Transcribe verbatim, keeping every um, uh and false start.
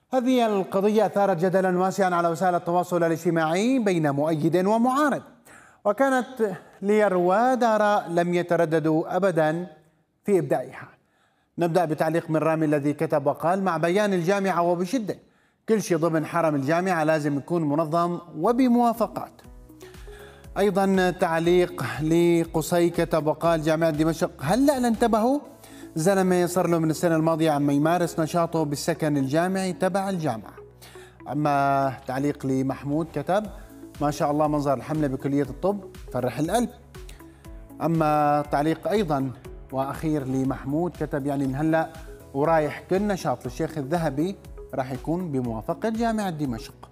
هذه القضية أثارت جدلا واسعا على وسائل التواصل الاجتماعي بين مؤيد ومعارض، وكانت لرواد آراء لم يترددوا أبدا في إبدائها. نبدأ بتعليق من رامي الذي كتب وقال: مع بيان الجامعة وبشدة، كل شيء ضمن حرم الجامعة لازم يكون منظم وبموافقات. أيضا تعليق لقصي كتب وقال: جامعة دمشق هلأ انتبهوا، زلمة صار له من السنة الماضية عم يمارس نشاطه بالسكن الجامعي تبع الجامعة. أما تعليق لمحمود كتب: ما شاء الله منظر الحملة بكلية الطب فرح القلب. أما تعليق أيضا وأخير لمحمود كتب: يعني من هلأ ورايح كل نشاط للشيخ الذهبي راح يكون بموافقة جامعة دمشق.